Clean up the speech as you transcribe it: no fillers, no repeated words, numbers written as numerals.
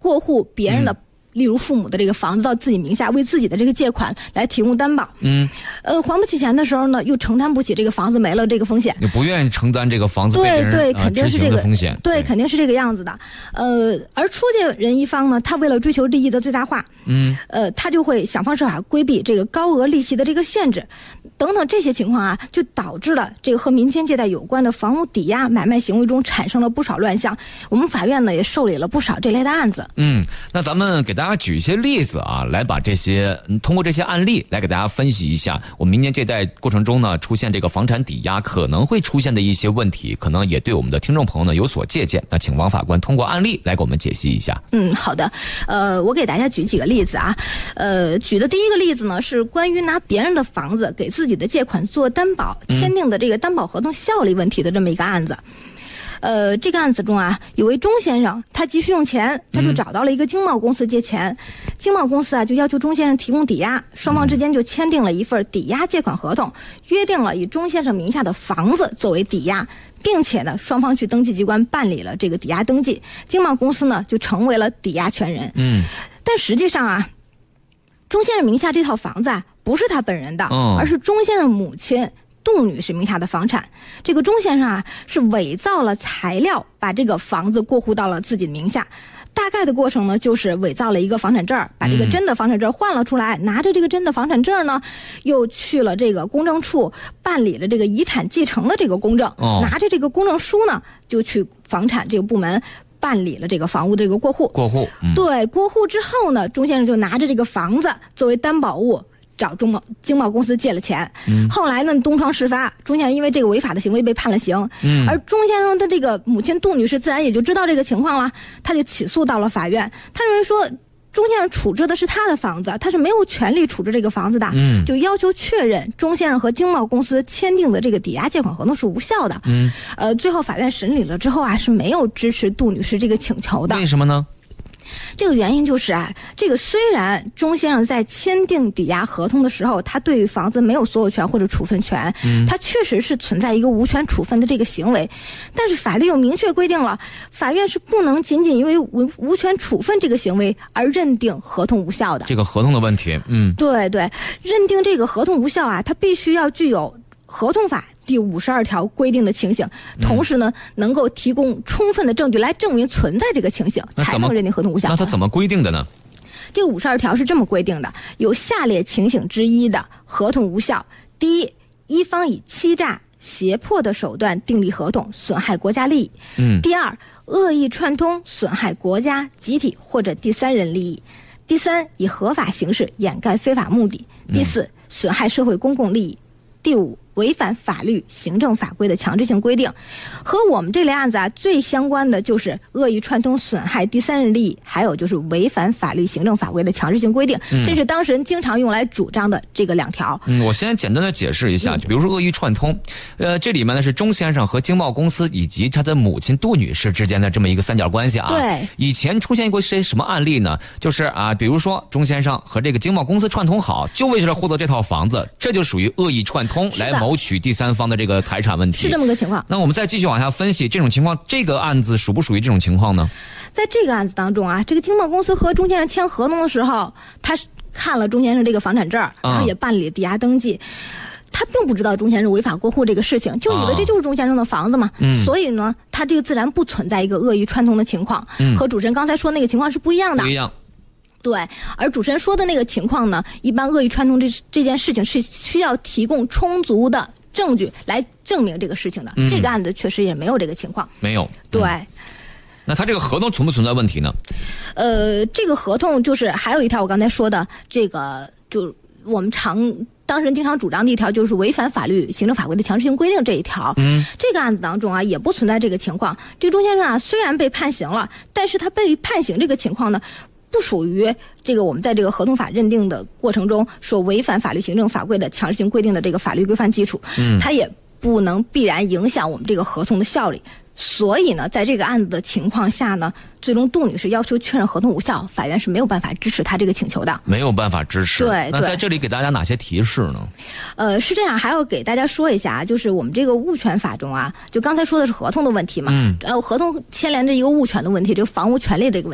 过户别人的例如父母的这个房子到自己名下，为自己的这个借款来提供担保。还不起钱的时候呢，又承担不起这个房子没了这个风险， 你不愿意承担这个房子被别人肯定是这个风险， 对，肯定是这个样子的。而出借人一方呢，他为了追求利益的最大化，他就会想方设法规避这个高额利息的这个限制，等等这些情况啊，就导致了这个和民间借贷有关的房屋抵押买卖行为中产生了不少乱象。我们法院呢也受理了不少这类的案子。 那咱们给大家举一些例子啊，来把这些通过这些案例来给大家分析一下，我们民间借贷过程中呢出现这个房产抵押可能会出现的一些问题，可能也对我们的听众朋友呢有所借鉴。那请王法官通过案例来给我们解析一下。 好的，我给大家举几个例子啊。举的第一个例子呢是关于拿别人的房子给自己的借款做担保，签订的这个担保合同效力问题的这么一个案子。这个案子中啊，有位钟先生，他急需用钱，他就找到了一个经贸公司借钱。经贸公司啊就要求钟先生提供抵押，双方之间就签订了一份抵押借款合同，约定了以钟先生名下的房子作为抵押，并且呢双方去登记机关办理了这个抵押登记，经贸公司呢就成为了抵押权人。但实际上啊，钟先生名下这套房子啊不是他本人的，而是钟先生母亲杜女士名下的房产。这个钟先生啊是伪造了材料，把这个房子过户到了自己名下。大概的过程呢，就是伪造了一个房产证，把这个真的房产证换了出来，拿着这个真的房产证呢，又去了这个公证处办理了这个遗产继承的这个公证，拿着这个公证书呢，就去房产这个部门办理了这个房屋这个过户。对，过户之后呢，钟先生就拿着这个房子作为担保物，找经贸公司借了钱。后来呢，东窗事发，钟先生因为这个违法的行为被判了刑。而钟先生的这个母亲杜女士自然也就知道这个情况了，他就起诉到了法院。他认为说，钟先生处置的是他的房子，他是没有权利处置这个房子的，就要求确认钟先生和经贸公司签订的这个抵押借款合同是无效的。最后法院审理了之后啊，是没有支持杜女士这个请求的。 为什么呢？ 这个原因就是啊，这个虽然钟先生在签订抵押合同的时候，他对于房子没有所有权或者处分权，他确实是存在一个无权处分的这个行为，但是法律又明确规定了，法院是不能仅仅因为无权处分这个行为而认定合同无效的。 这个合同的问题， 对，认定这个合同无效啊，它必须要具有合同法第52条规定的情形，同时呢，能够提供充分的证据来证明存在这个情形，才能认定合同无效。 那它怎么规定的呢？ 这个52条是这么规定的：有下列情形之一的合同无效，第一，一方以欺诈、胁迫的手段订立合同，损害国家利益；第二，恶意串通，损害国家、集体或者第三人利益；第三，以合法形式掩盖非法目的；第四，损害社会公共利益；第五，违反法律、行政法规的强制性规定。和我们这类案子啊，最相关的就是恶意串通损害第三人利益，还有就是违反法律、行政法规的强制性规定。这是当事人经常用来主张的这个2条。 我先简单的解释一下，就比如说恶意串通，这里面呢是钟先生和经贸公司以及他的母亲杜女士之间的这么一个三角关系啊。 对， 以前出现过些什么案例呢？就是啊，比如说钟先生和这个经贸公司串通好，就为了获得这套房子，这就属于恶意串通来谋取第三方的这个财产问题， 是这么个情况。 那我们再继续往下分析，这种情况，这个案子属不属于这种情况呢？ 在这个案子当中啊，这个经贸公司和钟先生签合同的时候，他看了钟先生这个房产证，然后也办理抵押登记。他并不知道钟先生违法过户这个事情，就以为这就是钟先生的房子嘛。所以呢，他这个自然不存在一个恶意串通的情况，和主持人刚才说那个情况是不一样的。 不一样。 对，而主持人说的那个情况呢，一般恶意串通这件事情是需要提供充足的证据来证明这个事情的。这个案子确实也没有这个情况。 没有。 对。 那他这个合同存不存在问题呢？ 这个合同就是还有一条我刚才说的，这个就我们当事人经常主张的一条，就是违反法律、行政法规的强制性规定这一条。这个案子当中啊，也不存在这个情况。这个钟先生啊，虽然被判刑了，但是他被判刑这个情况呢，不属于这个我们在这个合同法认定的过程中所违反法律、行政法规的强制性规定的这个法律规范基础。它也不能必然影响我们这个合同的效力。所以呢，在这个案子的情况下呢，最终杜女士要求确认合同无效，法院是没有办法支持她这个请求的。 没有办法支持。 对。 那在这里给大家哪些提示呢？ 是这样，还要给大家说一下，就是我们这个物权法中啊，就刚才说的是合同的问题嘛，合同牵连着一个物权的问题，这个房屋权利这个问题。